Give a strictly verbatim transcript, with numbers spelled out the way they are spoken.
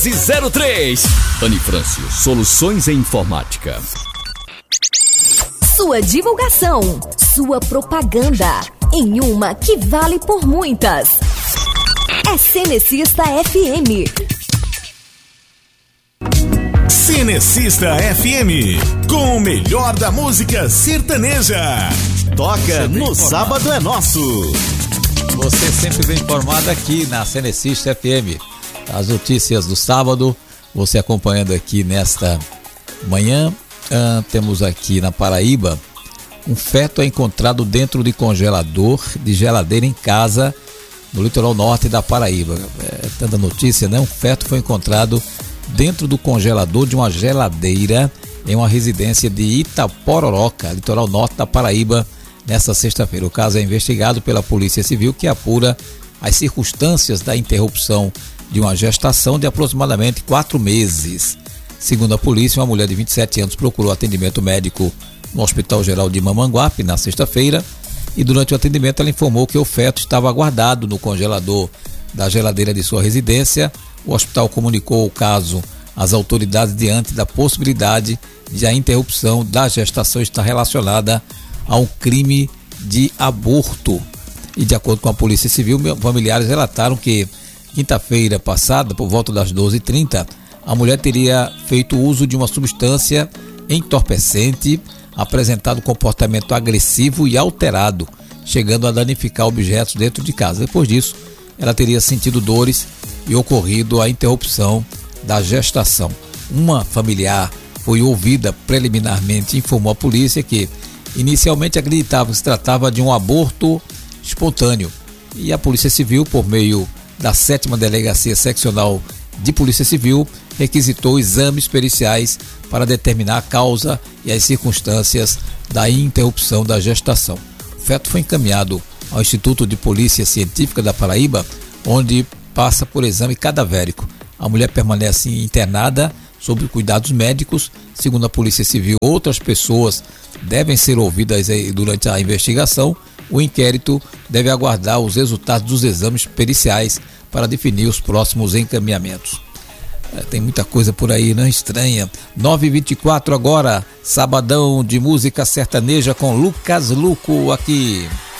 zero três. Anifrâncio, soluções em informática. Sua divulgação, sua propaganda, em uma que vale por muitas. É Cenecista F M. Cenecista F M, com o melhor da música sertaneja. Toca no Sábado é Nosso. Você sempre bem informado aqui na Cenecista F M. As notícias do sábado, você acompanhando aqui nesta manhã. Ah, temos aqui na Paraíba, um feto é encontrado dentro de congelador de geladeira em casa no litoral norte da Paraíba. É tanta notícia, né? Um feto foi encontrado dentro do congelador de uma geladeira em uma residência de Itapororoca, litoral norte da Paraíba, nesta sexta-feira. O caso é investigado pela Polícia Civil, que apura as circunstâncias da interrupção de uma gestação de aproximadamente quatro meses. Segundo a polícia, uma mulher de vinte e sete anos procurou atendimento médico no Hospital Geral de Mamanguape na sexta-feira e durante o atendimento ela informou que o feto estava guardado no congelador da geladeira de sua residência. O hospital comunicou o caso às autoridades diante da possibilidade de a interrupção da gestação estar relacionada a um crime de aborto. E de acordo com a Polícia Civil, familiares relataram que quinta-feira passada, por volta das doze e trinta, a mulher teria feito uso de uma substância entorpecente, apresentado comportamento agressivo e alterado, chegando a danificar objetos dentro de casa. Depois disso, ela teria sentido dores e ocorrido a interrupção da gestação. Uma familiar foi ouvida preliminarmente e informou à polícia que inicialmente acreditava que se tratava de um aborto espontâneo. E a Polícia Civil, por meio da sétima Delegacia Seccional de Polícia Civil, requisitou exames periciais para determinar a causa e as circunstâncias da interrupção da gestação. O feto foi encaminhado ao Instituto de Polícia Científica da Paraíba, onde passa por exame cadavérico. A mulher permanece internada sob cuidados médicos. Segundo a Polícia Civil, outras pessoas devem ser ouvidas durante a investigação. O inquérito deve aguardar os resultados dos exames periciais para definir os próximos encaminhamentos. É, tem muita coisa por aí, não estranha. nove e vinte e quatro agora, sabadão de música sertaneja com Lucas Luco aqui.